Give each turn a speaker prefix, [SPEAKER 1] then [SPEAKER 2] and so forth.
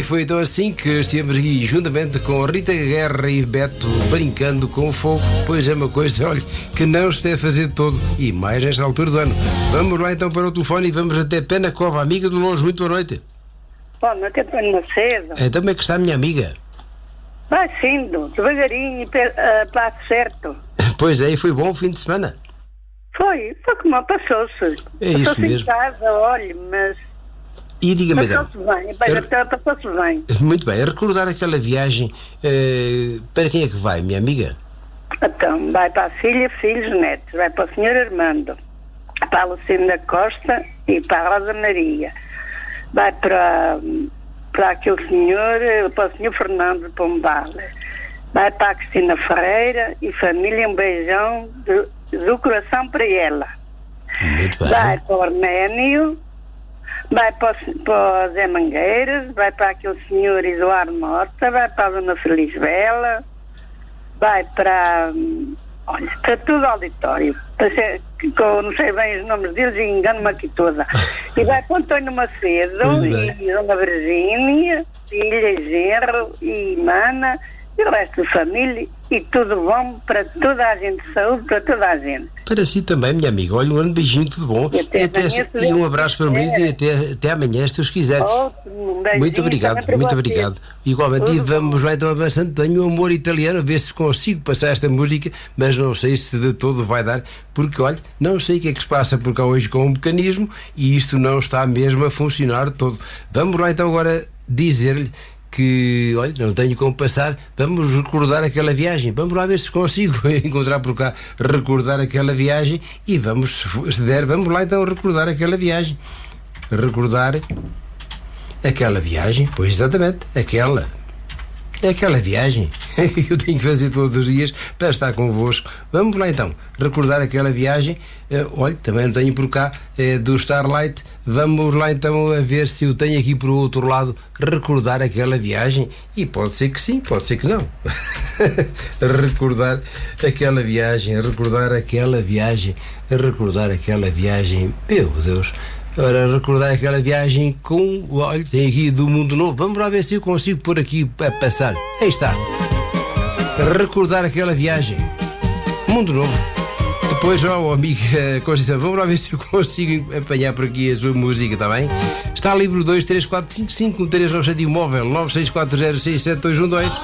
[SPEAKER 1] foi então assim que estivemos aqui juntamente com Rita Guerra e Beto brincando com o fogo, pois é uma coisa, olha, que não se deve fazer de todo, e mais nesta altura do ano. Vamos lá então para o telefone e vamos até Pena Cova, amiga do Longe. Muito boa noite.
[SPEAKER 2] Boa noite, António Macedo.
[SPEAKER 1] Então como é que está a minha amiga?
[SPEAKER 2] Vai sendo, devagarinho, passo certo.
[SPEAKER 1] Pois é, e foi bom o fim de semana?
[SPEAKER 2] Foi como passou-se.
[SPEAKER 1] É isso
[SPEAKER 2] Passou-se
[SPEAKER 1] mesmo.
[SPEAKER 2] em casa, olha, mas
[SPEAKER 1] E diga-me então.
[SPEAKER 2] passou-se bem.
[SPEAKER 1] Muito bem, a recordar aquela viagem, para quem é que vai, minha amiga?
[SPEAKER 2] Então, vai para a filha, filhos, netos, vai para o Sr. Armando, para a Lucinda Costa e para a Rosa Maria. Vai para aquele senhor, para o Sr. Fernando de Pombal. Vai para a Cristina Ferreira e família, um beijão do coração para ela.
[SPEAKER 1] Muito bem.
[SPEAKER 2] Vai para o Arménio, vai para o Zé Mangueiras, vai para aquele senhor Eduardo Mota, vai para a Dona Feliz Bela, vai para todo o auditório. Não sei bem os nomes deles e engano-me aqui toda. E vai para o António Macedo e Dona Virgínia, filha, genro e mana, e o resto da família, e tudo bom para toda a gente, saúde para toda a gente.
[SPEAKER 1] Para si também, minha amiga. Olha, um grande beijinho, tudo bom. E um abraço para o marido e até amanhã, se Deus quiser. Muito obrigado. Igualmente, e vamos lá então avançando. Tenho um amor italiano, a ver se consigo passar esta música, mas não sei se de todo vai dar, porque olha, não sei o que é que se passa por cá hoje com o mecanismo e isto não está mesmo a funcionar de todo. Vamos lá então agora dizer-lhe que, olha, não tenho como passar. Vamos recordar aquela viagem. Vamos lá ver se consigo encontrar por cá, recordar aquela viagem. E vamos, se der, vamos lá então recordar aquela viagem. Recordar aquela viagem, pois exatamente, aquela viagem que eu tenho que fazer todos os dias para estar convosco. Vamos lá então recordar aquela viagem. Olha, também não tenho por cá, do Starlight. Vamos lá então a ver se eu tenho aqui por outro lado, recordar aquela viagem. E pode ser que sim, pode ser que não. Recordar aquela viagem. Meu Deus. Ora, recordar aquela viagem com... Olha, tem aqui do Mundo Novo. Vamos lá ver se eu consigo pôr aqui a passar. Aí está. Recordar aquela viagem. Mundo Novo. Depois, amiga Conceição, vamos lá ver se eu consigo apanhar por aqui a sua música, está bem? Está livre 23455 1397 móvel 964067212.